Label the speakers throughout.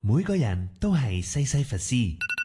Speaker 1: 每個人都係西西弗斯。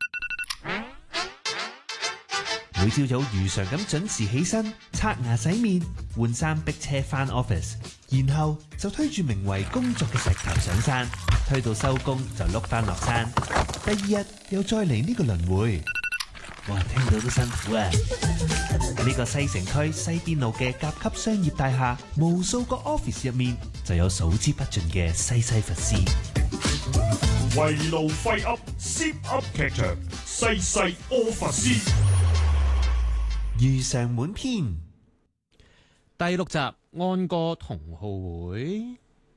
Speaker 1: 每朝早如常咁準時起身，刷牙洗面，換衫逼車返 office， 然後就推住名為工作嘅石頭上山，推到收工就碌返落山。第二日又再嚟呢個輪迴。哇，聽到都辛苦啊！呢個西城區西邊路嘅甲級商業大廈，無數個 office 入面就有數之不盡嘅西西弗斯。
Speaker 2: 圍爐廢噏 Zip 噏劇場，西西柯弗斯。
Speaker 1: 遇上滿篇
Speaker 3: 第6集安哥同好會。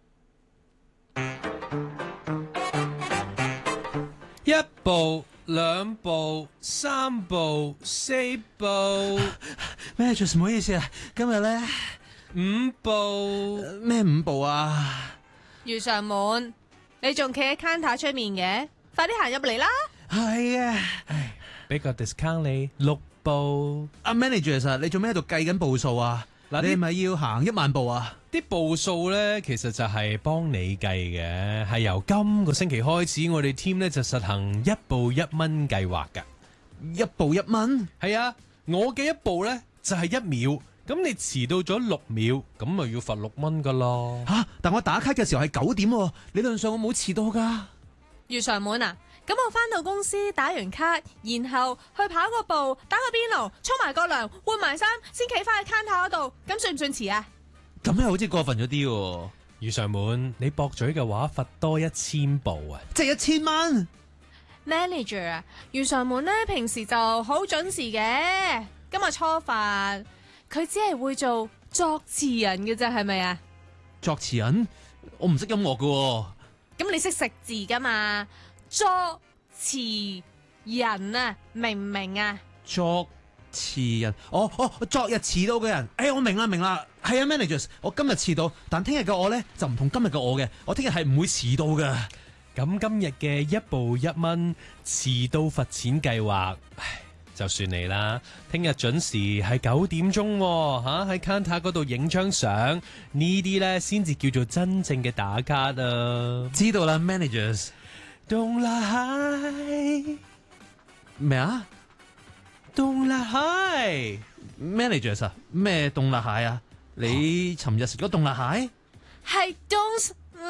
Speaker 4: 一步兩步三步四步
Speaker 3: 咩？Just 唔好意思啊，今日咧
Speaker 4: 五步
Speaker 3: 咩5步啊？
Speaker 5: 遇上滿，你仲企喺 counter 出面嘅，快啲行入嚟啦！
Speaker 3: 係啊，
Speaker 4: 俾個 discount 你6步。
Speaker 3: 阿 manager 啊，你做咩喺度計緊步數啊？
Speaker 4: 嗱，
Speaker 3: 你係咪要行1萬步啊？
Speaker 4: 啲步數咧，其實就係幫你計嘅，係由今個星期開始，我哋 team 咧就實行1步1蚊計劃噶。
Speaker 3: 1步1蚊？
Speaker 4: 係啊，我嘅1步咧就係1秒，咁你遲到咗6秒，咁咪要罰6蚊噶咯。
Speaker 3: 吓，但我打卡嘅時候係9點喎，理論上我冇遲到噶。
Speaker 5: 遇上滿啊！咁我翻到公司打完卡，然後去跑個步，打個邊爐，沖埋個涼，換埋衫，先企翻去 counter 嗰度，咁算唔算遲啊？
Speaker 3: 咁又好似過分咗啲喎。
Speaker 4: 遇上滿，你駁嘴嘅話，罰多1000步啊！
Speaker 3: 即係1000蚊。
Speaker 5: Manager 啊，遇上滿呢，平時就好準時嘅，今日初罰，佢只係會做作詞人嘅啫，係咪啊？
Speaker 3: 作詞人？我唔識音樂㗎喎。
Speaker 5: 咁你識食字噶嘛？作詞人啊，明唔明啊？
Speaker 3: 作詞人，昨日遲到嘅人，我明啦，係啊 ，managers， 我今日遲到，但聽日嘅我呢，就唔同今日嘅我嘅，我聽日係唔會遲到㗎。
Speaker 4: 咁今日嘅1步1蚊遲到罰錢計劃，就算你啦。聽日準時係9點鐘喎，喺 counter 嗰度影張相，呢啲呢先至叫做真正嘅打卡啊！
Speaker 3: 知道啦 ，managers。
Speaker 4: 凍辣蟹
Speaker 3: 咩啊？
Speaker 4: 凍辣蟹
Speaker 3: managers 啊？咩凍辣蟹啊？你尋日食咗凍辣蟹？
Speaker 5: 係 don't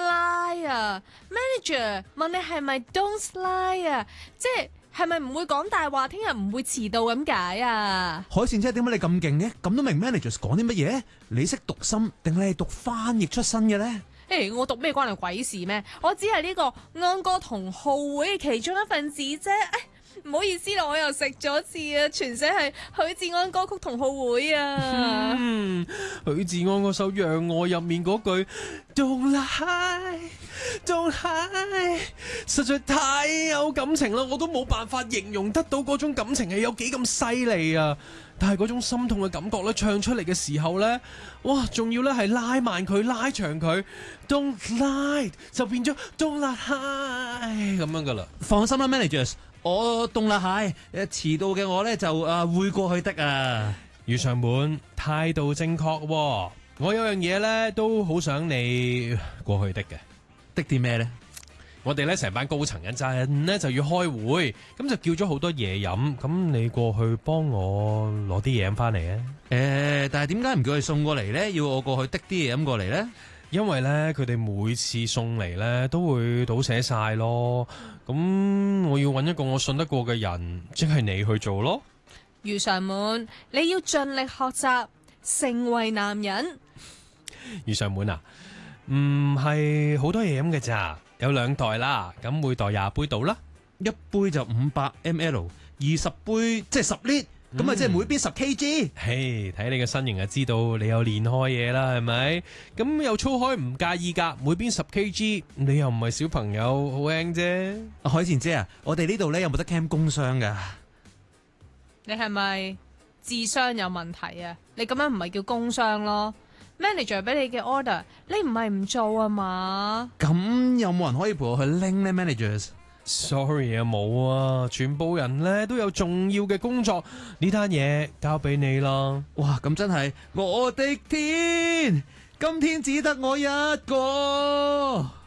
Speaker 5: lie 啊 ，manager 問你係咪 don't lie 啊？即係咪唔會講大話？聽日唔會遲到咁解啊？
Speaker 3: 海鮮姐點解你咁勁嘅？咁都明 managers 講啲乜嘢？你識讀心定你係讀翻譯出身嘅咧？
Speaker 5: 我讀咩關你鬼事咩？我只係呢個安哥同好會嘅其中一份子啫。唔好意思啦，我又食咗字啊，全寫係許志安歌曲同好會啊。
Speaker 4: 許志安嗰首《讓愛》入面嗰句凍辣蟹，凍蟹，實在太有感情啦，我都冇辦法形容得到嗰種感情係有幾咁犀利啊！但係嗰種心痛嘅感覺咧，唱出嚟嘅時候咧，哇，仲要咧係拉慢佢、拉長佢 ，Don't lie 就變咗凍辣蟹咁樣噶啦。
Speaker 3: 放心啦 ，managers， 我凍辣蟹，遲到嘅我咧就會過去的啊。
Speaker 4: 遇上滿，態度正確喎，我有樣嘢咧都好想你過去的嘅。
Speaker 3: 的啲咩咧？
Speaker 4: 我哋咧成班高層嘅陣咧就要開會，咁就叫咗好多嘢飲，咁你過去幫我攞啲嘢飲翻嚟啊！
Speaker 3: 但係點解唔叫佢送過嚟咧？要我過去的啲嘢飲過嚟咧？
Speaker 4: 因為咧佢哋每次送嚟咧都會倒瀉晒咯，咁我要揾一個我信得過嘅人，即係你去做咯。
Speaker 5: 遇上滿，你要盡力學習，成為男人。
Speaker 4: 遇上滿啊，唔係好多嘢飲嘅咋，有2袋啦，咁每袋20杯到啦，
Speaker 3: 一杯就500 ml， 20杯即係10 lit，咁啊即係每邊10 kg。
Speaker 4: 嘿，睇你嘅身形就知道你有練開嘢啦，係咪？咁又粗開唔介意噶，每邊10 kg，你又唔係小朋友，好輕啫。
Speaker 3: 海賢姐啊，我哋呢度咧有冇得 cam 工傷噶？
Speaker 5: 你係咪智商有問題啊？你咁樣唔係叫工傷咯。manager 俾你嘅 order， 你唔係唔做啊嘛？
Speaker 3: 咁有冇人可以陪我去拎呢 managers？
Speaker 4: Sorry 啊，冇啊，全部人咧都有重要嘅工作，呢單嘢交俾你啦。
Speaker 3: 哇，咁真係我的天，今天只得我一個。